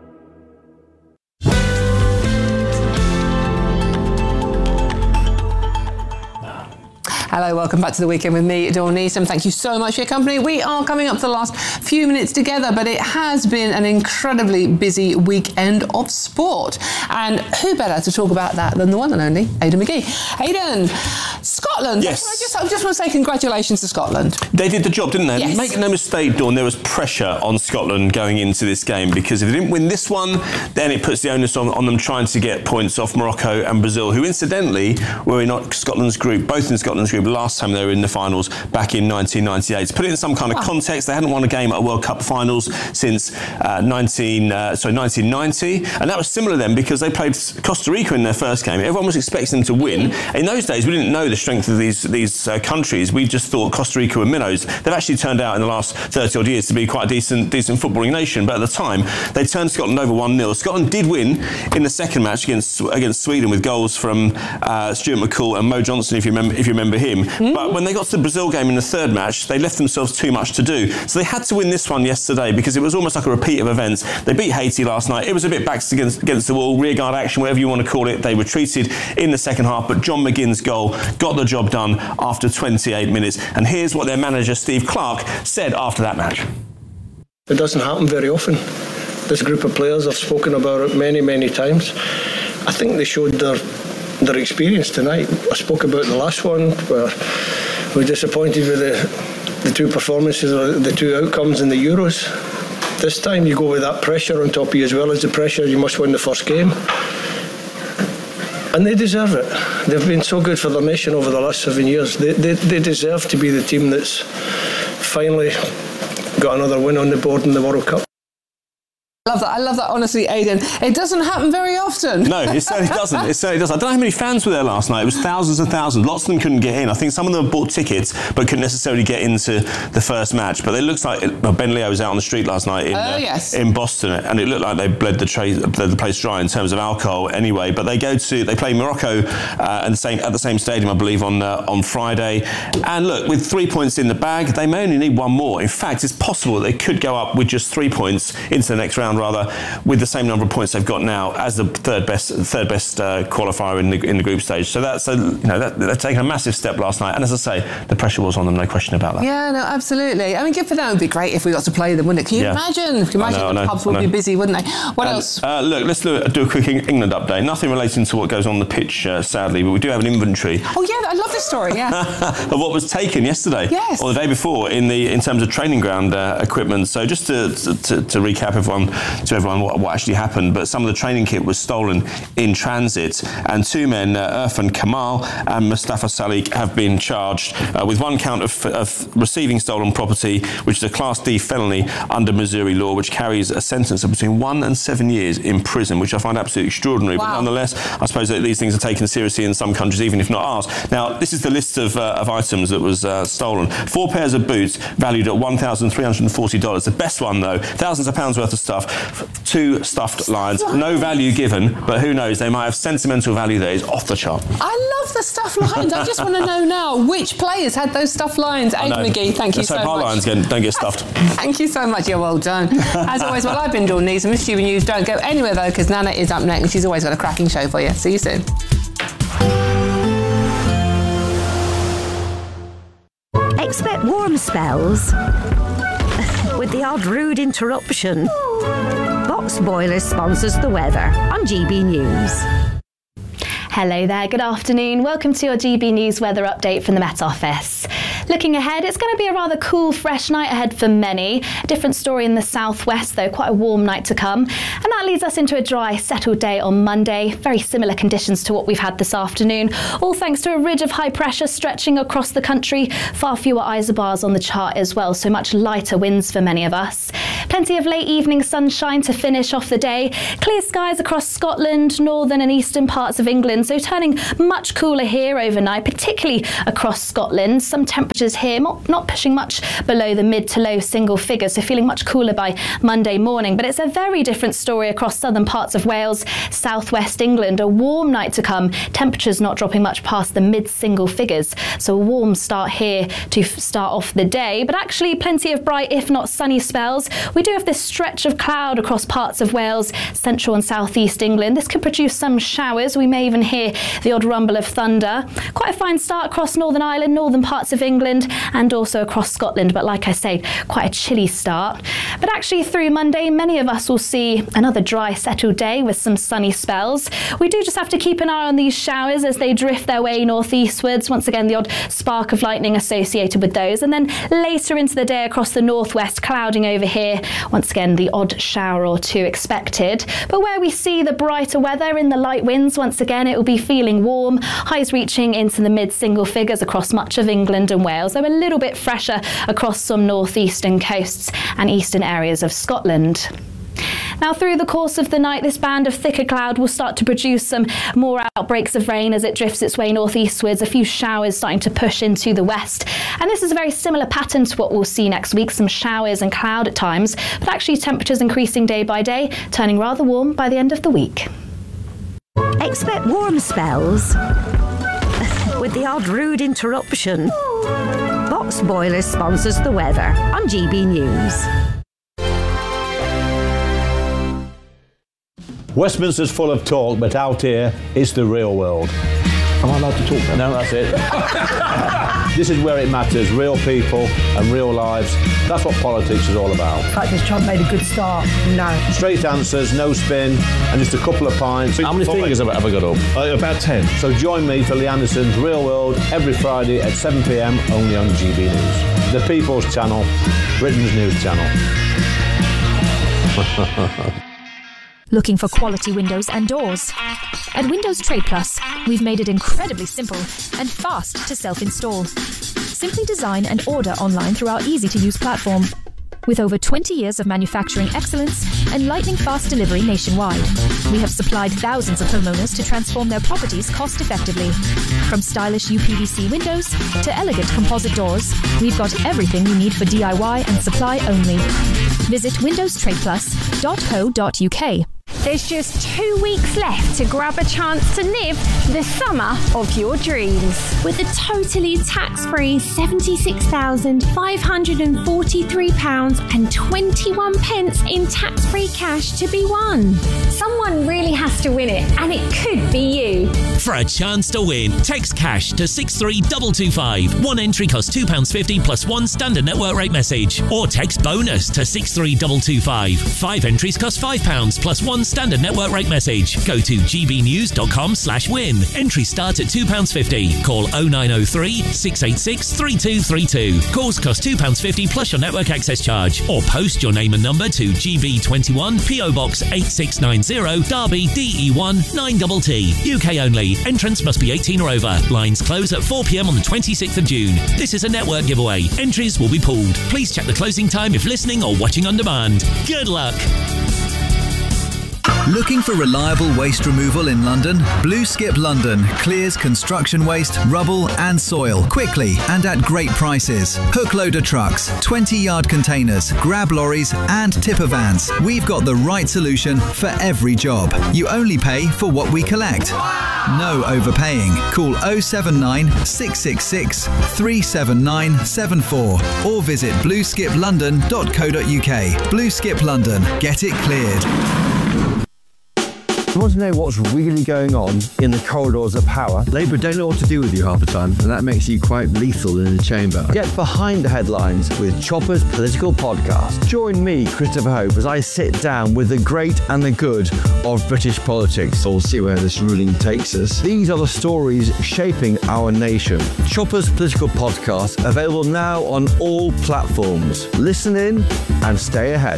Hello, welcome back to The Weekend with me, Dawn Neeson. Thank you so much for your company. We are coming up to the last few minutes together, but it has been an incredibly busy weekend of sport. And who better to talk about that than the one and only Aidan McGee. Aidan, Scotland.
Yes.
I just, I just want to say congratulations to Scotland.
They did the job, didn't they?
Yes.
Make no mistake, Dawn, there was pressure on Scotland going into this game because if they didn't win this one, then it puts the onus on, on them trying to get points off Morocco and Brazil, who incidentally were in Scotland's group, both in Scotland's group last time they were in the finals back in nineteen ninety-eight. To put it in some kind of wow. context, they hadn't won a game at a World Cup finals since uh, nineteen, uh, sorry, nineteen ninety, and that was similar then because they played Costa Rica in their first game. Everyone was expecting them to win. In those days, we didn't know the strength of these these uh, countries. We just thought Costa Rica were minnows. They've actually turned out in the last thirty odd years to be quite a decent decent footballing nation, but at the time they turned Scotland over one nil. Scotland did win in the second match against against Sweden with goals from uh, Stuart McCall and Mo Johnson, if you remember if you remember him. Mm. But when they got to the Brazil game in the third match, they left themselves too much to do. So they had to win this one yesterday because it was almost like a repeat of events. They beat Haiti last night. It was a bit backs against, against the wall, rearguard action, whatever you want to call it. They retreated in the second half, but John McGinn's goal got the job done after twenty-eight minutes. And here's what their manager, Steve Clarke, said after that match.
It doesn't happen very often. This group of players, I've spoken about it many, many times. I think they showed their their experience tonight. I spoke about the last one where we're disappointed with the, the two performances, the two outcomes in the Euros. This time you go with that pressure on top of you as well as the pressure. You must win the first game. And they deserve it. They've been so good for their nation over the last seven years. They, they, they deserve to be the team that's finally got another win on the board in the World Cup.
I love that. I love that, honestly, Aidan. It doesn't happen very often.
No, it certainly doesn't. It certainly doesn't. I don't know how many fans were there last night. It was thousands and thousands. Lots of them couldn't get in. I think some of them bought tickets but couldn't necessarily get into the first match. But it looks like it, well, Ben Leo was out on the street last night in,
oh,
uh,
yes.
in Boston, and it looked like they bled the, tra- bled the place dry in terms of alcohol anyway. But they go to they play Morocco uh, at, the same, at the same stadium, I believe, on uh, on Friday. And look, with three points in the bag, they may only need one more. In fact, it's possible that they could go up with just three points into the next round, rather, with the same number of points they've got now as the third best third best uh, qualifier in the in the group stage. So that's a, you know that, they're taking a massive step last night. And as I say, the pressure was on them, no question about that.
Yeah, no, absolutely. I mean, good for them. It would be great if we got to play them, wouldn't it? Can you
yeah.
imagine? Can you imagine
I know,
the
I know,
pubs would be busy, wouldn't they? What
and,
else?
Uh, look, let's do, do a quick England update. Nothing relating to what goes on the pitch, uh, sadly, but we do have an inventory.
Oh yeah, I love this story. Yeah,
of what was taken yesterday,
yes.
or the day before, in the in terms of training ground uh, equipment. So just to, to to recap everyone to everyone what, what actually happened. But some of the training kit was stolen in transit, and two men, uh, Irfan Kamal and Mustafa Salik, have been charged uh, with one count of, of receiving stolen property, which is a Class D felony under Missouri law, which carries a sentence of between one and seven years in prison, which I find absolutely extraordinary. Wow. But nonetheless, I suppose that these things are taken seriously in some countries, even if not ours. Now, this is the list of, uh, of items that was uh, stolen. Four pairs of boots valued at one thousand three hundred forty dollars. The best one, though, thousands of pounds worth of stuff. Two stuffed lions. No value given, but who knows? They might have sentimental value that is off the chart.
I love the stuffed lions. I just want to know now which players had those stuffed lions. Aidan McGee, thank you
Let's
so
hope
much.
our lions get, don't get stuffed.
Thank you so much. You're well done. As always, well, I've been Dawn Neeson with G B News. Don't go anywhere, though, because Nana is up next, and she's always got a cracking show for you. See you soon.
Expect warm spells with the odd rude interruption. Box Boilers sponsors the weather on G B News.
Hello there, good afternoon. Welcome to your G B News weather update from the Met Office. Looking ahead, it's going to be a rather cool, fresh night ahead for many. A different story in the southwest, though, quite a warm night to come. And that leads us into a dry, settled day on Monday. Very similar conditions to what we've had this afternoon, all thanks to a ridge of high pressure stretching across the country. Far fewer isobars on the chart as well, so much lighter winds for many of us. Plenty of late evening sunshine to finish off the day. Clear skies across Scotland, northern and eastern parts of England, so turning much cooler here overnight, particularly across Scotland. Some temperatures here not, not pushing much below the mid to low single figures, so feeling much cooler by Monday morning. But it's a very different story across southern parts of Wales, southwest England. A warm night to come, temperatures not dropping much past the mid single figures, so a warm start here to f- start off the day, but actually plenty of bright if not sunny spells. We do have this stretch of cloud across parts of Wales, central and southeast England. This could produce some showers. We may even hear the odd rumble of thunder. Quite a fine start across Northern Ireland, northern parts of England, and also across Scotland, but like I say, quite a chilly start. But actually through Monday, many of us will see another dry, settled day with some sunny spells. We do just have to keep an eye on these showers as they drift their way northeastwards. Once again, the odd spark of lightning associated with those. And then later into the day across the northwest, clouding over here. Once again, the odd shower or two expected. But where we see the brighter weather in the light winds, once again, it will be feeling warm. Highs reaching into the mid single figures across much of England and Wales. Though a little bit fresher across some northeastern coasts and eastern areas of Scotland. Now, through the course of the night, this band of thicker cloud will start to produce some more outbreaks of rain as it drifts its way northeastwards, a few showers starting to push into the west. And this is a very similar pattern to what we'll see next week, some showers and cloud at times, but actually temperatures increasing day by day, turning rather warm by the end of the week.
Expect warm spells with the odd rude interruption. Box Boilers sponsors the weather on G B News.
Westminster's full of talk, but out here, it's the real world. Am I allowed to talk then? No, that's it. This is where it matters, real people and real lives. That's what politics is all about.
In fact, has Trump made a good start? No.
Straight answers, no spin, and just a couple of pints. How many fingers have I ever got up? Uh, about ten. So join me for Lee Anderson's Real World every Friday at seven p m only on G B News. The People's Channel, Britain's news channel.
Looking for quality windows and doors? At Windows Trade Plus, we've made it incredibly simple and fast to self-install. Simply design and order online through our easy-to-use platform. With over twenty years of manufacturing excellence and lightning-fast delivery nationwide, we have supplied thousands of homeowners to transform their properties cost-effectively. From stylish U P V C windows to elegant composite doors, we've got everything you need for D I Y and supply only. Visit windows trade plus dot co dot u k.
There's just two weeks left to grab a chance to live the summer of your dreams.
With a totally tax-free seventy-six thousand five hundred forty-three pounds and twenty-one pence in tax-free cash to be won.
Someone really has to win it, and it could be you.
For a chance to win, text cash to six three two two five. One entry costs two pounds fifty plus one standard network rate message. Or text bonus to six three two two five. Five entries cost five pounds plus one Standard network rate message. Go to gbnews.com slash win. Entry starts at two pounds fifty. Call oh nine oh three, six eight six, three two three two. Calls cost two pounds fifty plus your network access charge. Or post your name and number to G B twenty-one, P O Box eight six nine zero, Derby, D E one nine T T. U K only. Entrance must be eighteen or over. Lines close at four p m on the twenty-sixth of June. This is a network giveaway. Entries will be pulled. Please check the closing time if listening or watching on demand. Good luck.
Looking for reliable waste removal in London? Blue Skip London clears construction waste, rubble and soil quickly and at great prices. Hook loader trucks, twenty yard containers, grab lorries and tipper vans. We've got the right solution for every job. You only pay for what we collect. No overpaying. Call oh seven nine, six six six, three seven nine seven four or visit blue skip london dot co dot u k. Blue Skip London. Get it cleared.
You want to know what's really going on in the corridors of power? Labour don't know what to do with you half the time, and that makes you quite lethal in the chamber. Get behind the headlines with Chopper's Political Podcast. Join me, Christopher Hope, as I sit down with the great and the good of British politics. We'll see where this ruling takes us. These are the stories shaping our nation. Chopper's Political Podcast, available now on all platforms. Listen in and stay ahead.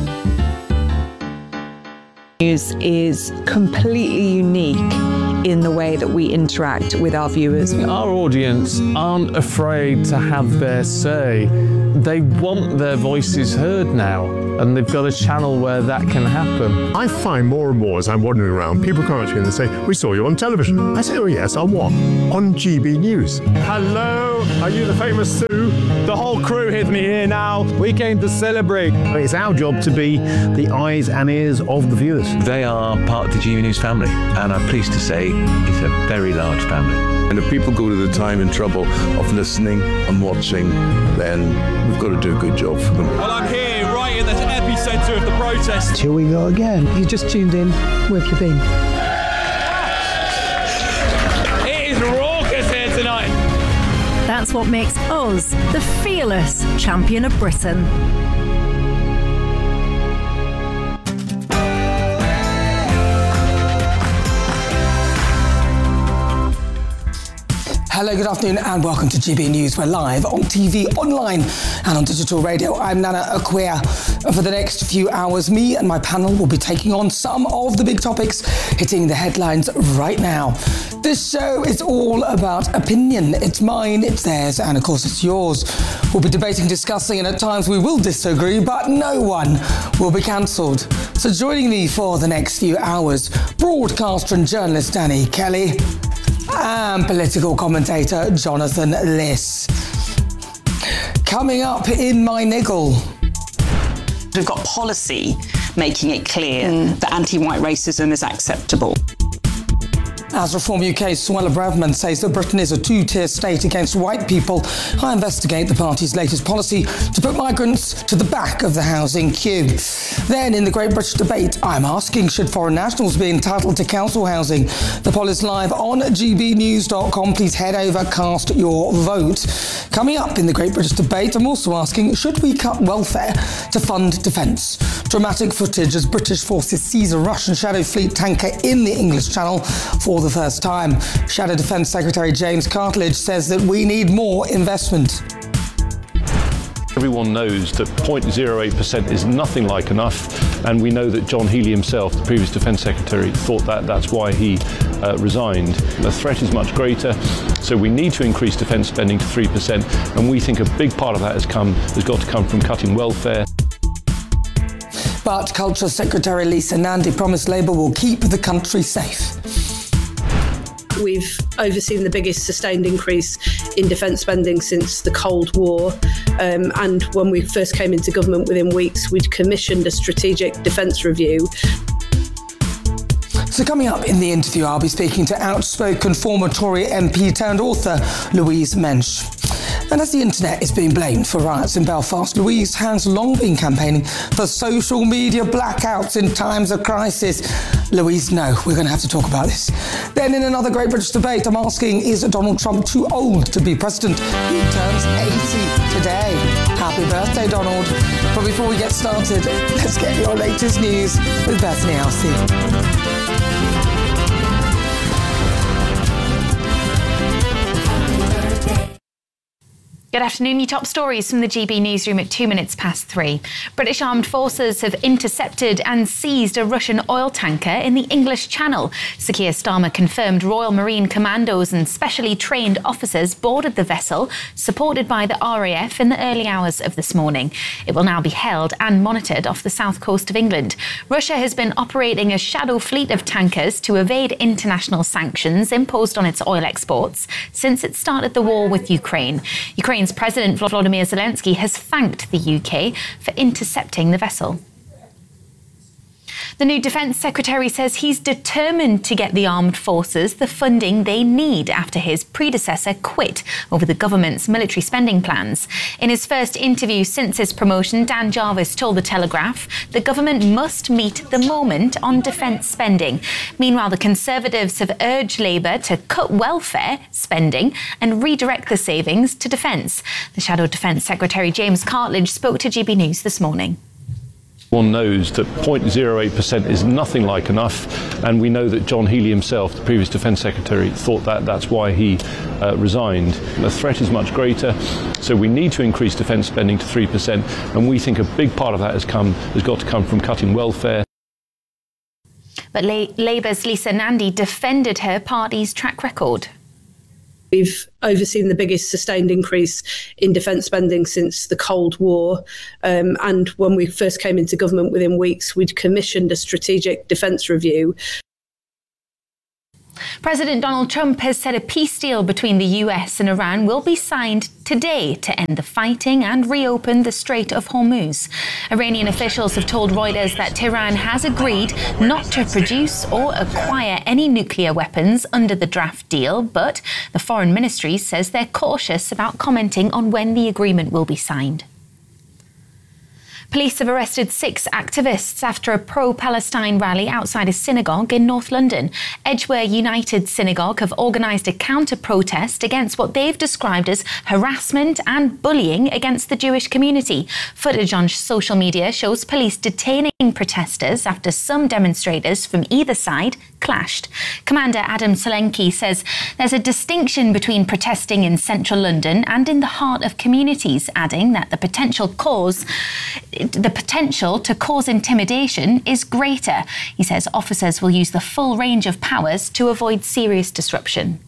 News is completely unique in the way that we interact with our viewers.
Our audience aren't afraid to have their say. They want their voices heard now, and they've got a channel where that can happen.
I find more and more as I'm wandering around, people come up to me and they say, "We saw you on television." I say, "Oh yes, on what?" "On G B News."
Hello, are you the famous Sue? The whole crew hit me here now. We came to celebrate.
It's our job to be the eyes and ears of the viewers.
They are part of the G B News family, and I'm pleased to say it's a very large family.
And if people go to the time and trouble of listening and watching, then we've got to do a good job for them.
Well, I'm here right in the epicentre of the protest.
Here we go again. You just tuned in. Where have you been?
It is raucous here tonight.
That's what makes us the fearless champion of Britain.
Hello, good afternoon and welcome to G B News. We're live on T V, online and on digital radio. I'm Nana Akua, and for the next few hours, me and my panel will be taking on some of the big topics hitting the headlines right now. This show is all about opinion. It's mine, it's theirs, and of course it's yours. We'll be debating, discussing, and at times we will disagree, but no one will be cancelled. So joining me for the next few hours, broadcaster and journalist Danny Kelly, and political commentator Jonathan Liss. Coming up in my niggle.
We've got policy making it clear mm. that anti-white racism is acceptable.
As Reform U K's Suella Braverman says that Britain is a two-tier state against white people, I investigate the party's latest policy to put migrants to the back of the housing queue. Then, in the Great British Debate, I'm asking, should foreign nationals be entitled to council housing? The poll is live on g b news dot com. Please head over, cast your vote. Coming up in the Great British Debate, I'm also asking, should we cut welfare to fund defence? Dramatic footage as British forces seize a Russian Shadow Fleet tanker in the English Channel for the first time. Shadow Defence Secretary James Cartledge says that we need more investment.
Everyone knows that zero point zero eight percent is nothing like enough, and we know that John Healey himself, the previous Defence Secretary, thought that that's why he uh, resigned. The threat is much greater, so we need to increase defence spending to three percent, and we think a big part of that has come has got to come from cutting welfare.
But Culture Secretary Lisa Nandy promised Labour will keep the country safe.
We've overseen the biggest sustained increase in defence spending since the Cold War. Um, and when we first came into government, within weeks, we'd commissioned a strategic defence review.
So coming up in the interview, I'll be speaking to outspoken former Tory M P turned author Louise Mensch. And as the internet is being blamed for riots in Belfast, Louise has long been campaigning for social media blackouts in times of crisis. Louise, no, we're going to have to talk about this. Then in another Great British Debate, I'm asking, is Donald Trump too old to be president? He turns eighty today. Happy birthday. birthday, Donald. But before we get started, let's get your latest news with Bethany Alcee.
Good afternoon. Your top stories from the G B newsroom at two minutes past three. British armed forces have intercepted and seized a Russian oil tanker in the English Channel. Sir Keir Starmer confirmed Royal Marine Commandos and specially trained officers boarded the vessel, supported by the R A F, in the early hours of this morning. It will now be held and monitored off the south coast of England. Russia has been operating a shadow fleet of tankers to evade international sanctions imposed on its oil exports since it started the war with Ukraine. Ukraine Ukraine's President Volodymyr Zelensky has thanked the U K for intercepting the vessel. The new Defence Secretary says he's determined to get the armed forces the funding they need after his predecessor quit over the government's military spending plans. In his first interview since his promotion, Dan Jarvis told The Telegraph the government must meet the moment on defence spending. Meanwhile, the Conservatives have urged Labour to cut welfare spending and redirect the savings to defence. The Shadow Defence Secretary James Cartledge spoke to G B News this morning.
One knows that zero point zero eight percent is nothing like enough, and we know that John Healey himself, the previous Defence Secretary, thought that that's why he uh, resigned. The threat is much greater, so we need to increase defence spending to three percent, and we think a big part of that has come has got to come from cutting welfare.
But La- Labour's Lisa Nandy defended her party's track record.
We've overseen the biggest sustained increase in defence spending since the Cold War. Um, and when we first came into government, within weeks, we'd commissioned a strategic defence review.
President Donald Trump has said a peace deal between the U S and Iran will be signed today to end the fighting and reopen the Strait of Hormuz. Iranian officials have told Reuters that Tehran has agreed not to produce or acquire any nuclear weapons under the draft deal, but the foreign ministry says they're cautious about commenting on when the agreement will be signed. Police have arrested six activists after a pro-Palestine rally outside a synagogue in North London. Edgware United Synagogue have organised a counter-protest against what they've described as harassment and bullying against the Jewish community. Footage on social media shows police detaining protesters after some demonstrators from either side clashed. Commander Adam Solenki says there's a distinction between protesting in central London and in the heart of communities, adding that the potential cause the potential to cause intimidation is greater. He says officers will use the full range of powers to avoid serious disruption.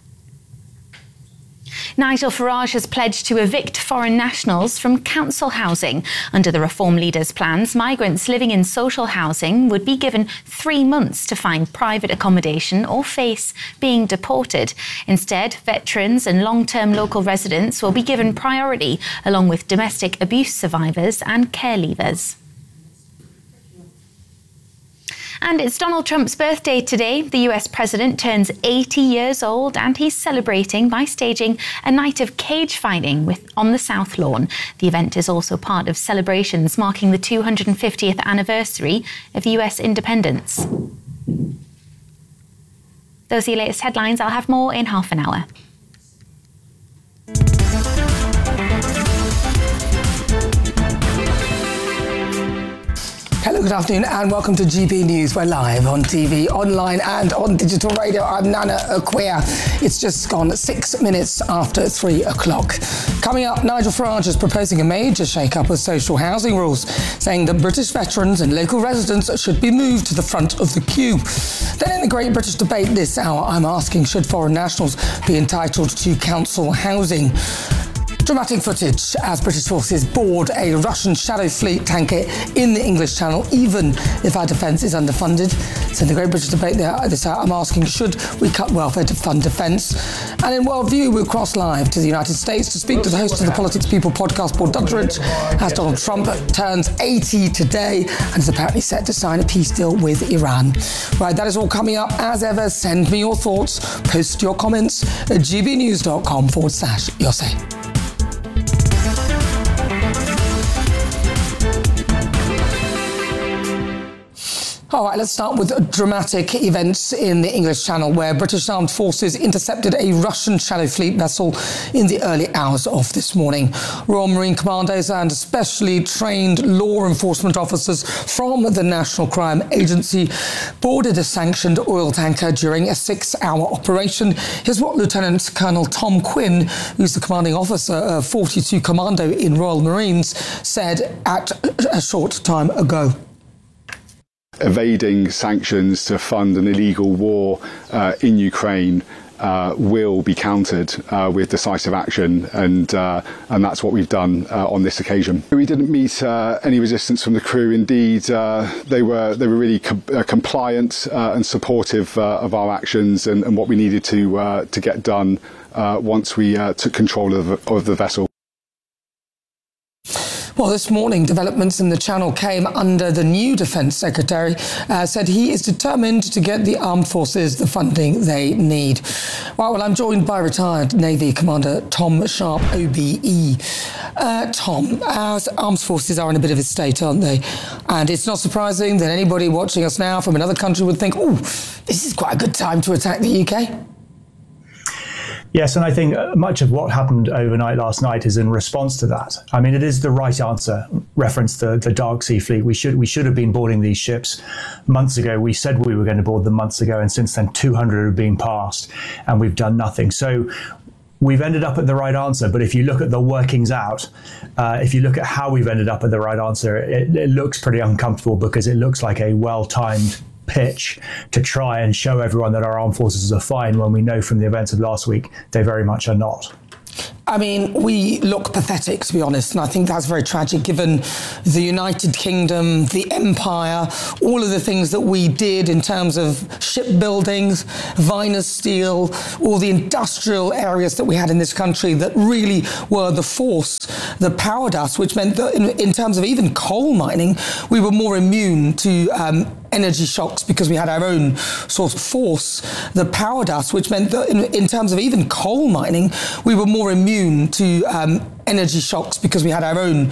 Nigel Farage has pledged to evict foreign nationals from council housing. Under the Reform leader's plans, migrants living in social housing would be given three months to find private accommodation or face being deported. Instead, veterans and long-term local residents will be given priority, along with domestic abuse survivors and care leavers. And it's Donald Trump's birthday today. The U S president turns eighty years old, and he's celebrating by staging a night of cage fighting with, on the South Lawn. The event is also part of celebrations marking the two hundred fiftieth anniversary of U S independence. Those are your latest headlines. I'll have more in half an hour.
Hello, good afternoon and welcome to G B News. We're live on T V, online and on digital radio. I'm Nana Acquia. It's just gone six minutes after three o'clock. Coming up, Nigel Farage is proposing a major shake-up of social housing rules, saying that British veterans and local residents should be moved to the front of the queue. Then in the Great British Debate this hour, I'm asking, should foreign nationals be entitled to council housing? Dramatic footage as British forces board a Russian shadow fleet tanker in the English Channel, even if our defence is underfunded. So in the Great British Debate this hour, I'm asking, should we cut welfare to fund defence? And in World View, we'll cross live to the United States to speak to the host of the Politics People podcast, Paul Duddridge, as Donald Trump turns eighty today and is apparently set to sign a peace deal with Iran. Right, that is all coming up. As ever, send me your thoughts, post your comments at gbnews.com forward slash your say. All right, let's start with dramatic events in the English Channel, where British Armed Forces intercepted a Russian Shadow Fleet vessel in the early hours of this morning. Royal Marine Commandos and specially trained law enforcement officers from the National Crime Agency boarded a sanctioned oil tanker during a six-hour operation. Here's what Lieutenant Colonel Tom Quinn, who's the commanding officer of forty-two Commando in Royal Marines, said at a short time ago.
Evading sanctions to fund an illegal war uh, in Ukraine uh, will be countered uh, with decisive action, and uh, and that's what we've done uh, on this occasion. We didn't meet uh, any resistance from the crew. Indeed, uh, they were they were really com- uh, compliant uh, and supportive uh, of our actions and, and what we needed to uh, to get done uh, once we uh, took control of, of the vessel.
Well, this morning, developments in the Channel came under the new Defence Secretary, uh, said he is determined to get the armed forces the funding they need. Right, well, I'm joined by retired Navy Commander Tom Sharp, O B E. Uh, Tom, our armed forces are in a bit of a state, aren't they? And it's not surprising that anybody watching us now from another country would think, oh, this is quite a good time to attack the U K.
Yes, and I think much of what happened overnight last night is in response to that. I mean, it is the right answer, reference the, the Dark Sea Fleet. We should we should have been boarding these ships months ago. We said we were going to board them months ago, and since then two hundred have been passed, and we've done nothing. So we've ended up at the right answer. But if you look at the workings out, uh, if you look at how we've ended up at the right answer, it, it looks pretty uncomfortable, because it looks like a well-timed pitch to try and show everyone that our armed forces are fine, when we know from the events of last week they very much are not.
I mean, we look pathetic, to be honest, and I think that's very tragic, given the United Kingdom, the Empire, all of the things that we did in terms of shipbuildings, Vinus Steel, all the industrial areas that we had in this country that really were the force that powered us, which meant that in, in terms of even coal mining, we were more immune to um, energy shocks because we had our own sort of force that powered us, which meant that in, in terms of even coal mining, we were more immune to um, energy shocks because we had our own